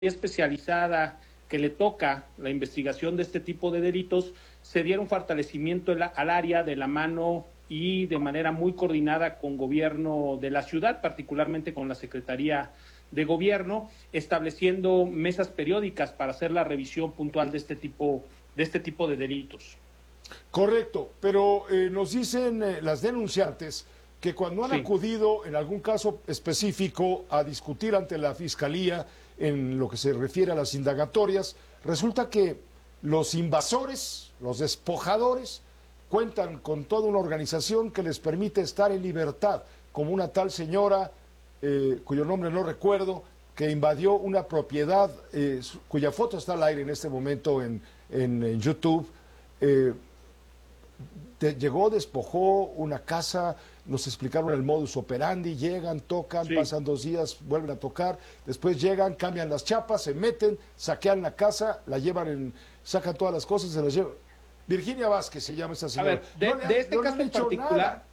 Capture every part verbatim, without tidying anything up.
especializada que le toca la investigación de este tipo de delitos, se diera un fortalecimiento al área de la mano y de manera muy coordinada con gobierno de la ciudad, particularmente con la Secretaría de Gobierno, estableciendo mesas periódicas para hacer la revisión puntual de este tipo de, este tipo de delitos. Correcto, pero eh, nos dicen eh, las denunciantes que cuando han sí. acudido en algún caso específico a discutir ante la Fiscalía en lo que se refiere a las indagatorias, resulta que los invasores, los despojadores, cuentan con toda una organización que les permite estar en libertad, como una tal señora, eh, cuyo nombre no recuerdo, que invadió una propiedad, eh, cuya foto está al aire en este momento en, en, en YouTube. Eh, de, llegó, despojó una casa, nos explicaron el modus operandi, llegan, tocan, sí. pasan dos días, vuelven a tocar, después llegan, cambian las chapas, se meten, saquean la casa, la llevan en, sacan todas las cosas, se las llevan. Virginia Vázquez se llama esa señora. A ver, de, no de este no caso en particular, nada.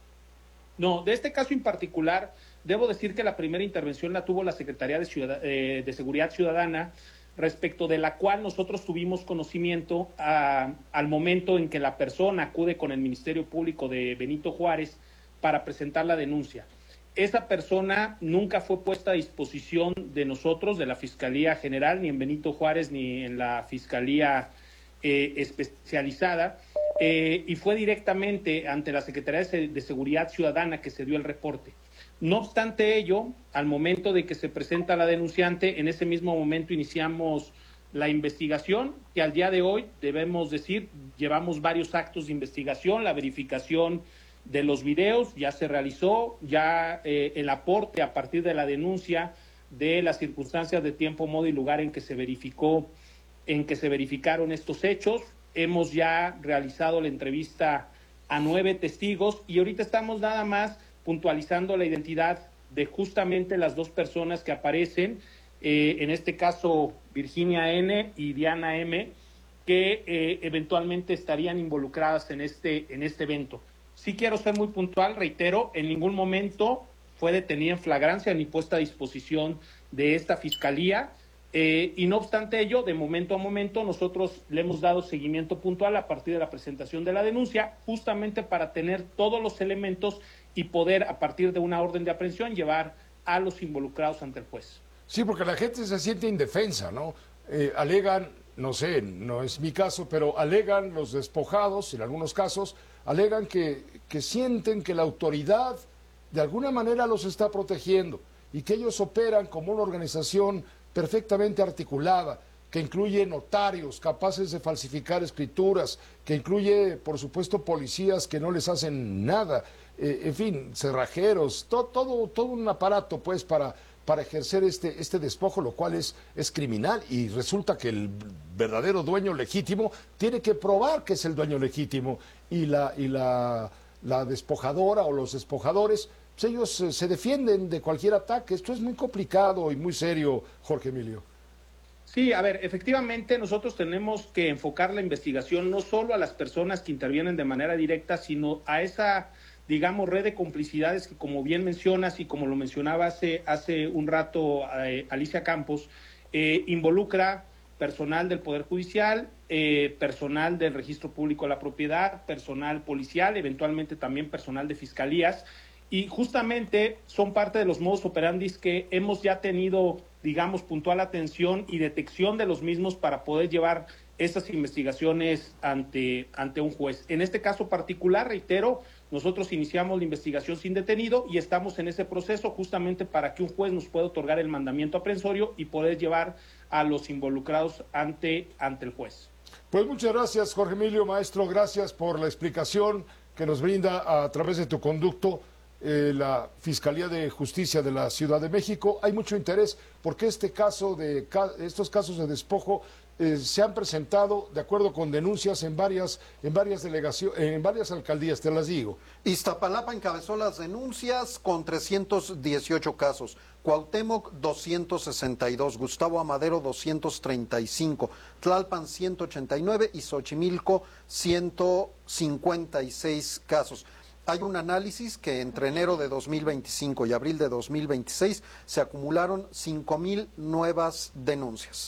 no, de este caso en particular, debo decir que la primera intervención la tuvo la Secretaría de, Ciudad, eh, de Seguridad Ciudadana, respecto de la cual nosotros tuvimos conocimiento a, al momento en que la persona acude con el Ministerio Público de Benito Juárez para presentar la denuncia. Esa persona nunca fue puesta a disposición de nosotros, de la Fiscalía General, ni en Benito Juárez, ni en la Fiscalía eh, especializada, eh, y fue directamente ante la Secretaría de Seguridad Ciudadana que se dio el reporte. No obstante ello, al momento de que se presenta la denunciante, en ese mismo momento iniciamos la investigación, que al día de hoy, debemos decir, llevamos varios actos de investigación, la verificación de los videos ya se realizó, ya eh, el aporte a partir de la denuncia de las circunstancias de tiempo, modo y lugar en que se verificó, en que se verificaron estos hechos. Hemos ya realizado la entrevista a nueve testigos y ahorita estamos nada más puntualizando la identidad de justamente las dos personas que aparecen, eh, en este caso Virginia N. y Diana M., que eh, eventualmente estarían involucradas en este, en este evento. Sí quiero ser muy puntual, reitero, en ningún momento fue detenida en flagrancia ni puesta a disposición de esta fiscalía, eh, y no obstante ello, de momento a momento, nosotros le hemos dado seguimiento puntual a partir de la presentación de la denuncia, justamente para tener todos los elementos y poder, a partir de una orden de aprehensión, llevar a los involucrados ante el juez. Sí, porque la gente se siente indefensa, ¿no? Eh, alegan, no sé, no es mi caso, pero alegan los despojados, en algunos casos, alegan que, que sienten que la autoridad de alguna manera los está protegiendo y que ellos operan como una organización perfectamente articulada, que incluye notarios capaces de falsificar escrituras, que incluye, por supuesto, policías que no les hacen nada, eh, en fin, cerrajeros, to, todo, todo un aparato, pues, para, para ejercer este, este despojo, lo cual es, es criminal, y resulta que el verdadero dueño legítimo tiene que probar que es el dueño legítimo, y la, y la, la despojadora o los despojadores, pues ellos eh, se defienden de cualquier ataque. Esto es muy complicado y muy serio, Jorge Emilio. Sí, a ver, efectivamente nosotros tenemos que enfocar la investigación no solo a las personas que intervienen de manera directa, sino a esa, digamos, red de complicidades que, como bien mencionas y como lo mencionaba hace, hace un rato eh, Alicia Campos, eh, involucra personal del Poder Judicial, eh, personal del Registro Público de la Propiedad, personal policial, eventualmente también personal de fiscalías, y justamente son parte de los modus operandi que hemos ya tenido, digamos, puntual atención y detección de los mismos para poder llevar estas investigaciones ante, ante un juez. En este caso particular, reitero, nosotros iniciamos la investigación sin detenido y estamos en ese proceso justamente para que un juez nos pueda otorgar el mandamiento aprehensorio y poder llevar a los involucrados ante, ante el juez. Pues muchas gracias, Jorge Emilio, maestro, gracias por la explicación que nos brinda a través de tu conducto Eh, la Fiscalía de Justicia de la Ciudad de México. Hay mucho interés porque este caso de estos casos de despojo eh, se han presentado de acuerdo con denuncias en varias en varias delegaciones, en varias alcaldías, te las digo. Iztapalapa encabezó las denuncias con trescientos dieciocho casos, Cuauhtémoc doscientos sesenta y dos, Gustavo Amadero doscientos treinta y cinco, Tlalpan ciento ochenta y nueve y Xochimilco ciento cincuenta y seis casos. Hay un análisis que entre enero de dos mil veinticinco y abril de dos mil veintiséis se acumularon cinco mil nuevas denuncias.